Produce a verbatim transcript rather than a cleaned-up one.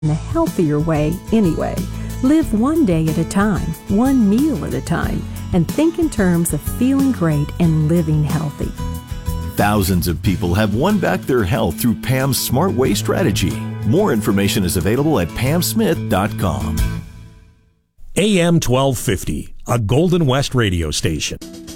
in a healthier way anyway. Live one day at a time, one meal at a time, and think in terms of feeling great and living healthy. Thousands of people have won back their health through Pam's Smart Way strategy. More information is available at pam smith dot com. A M twelve fifty, a Golden West radio station.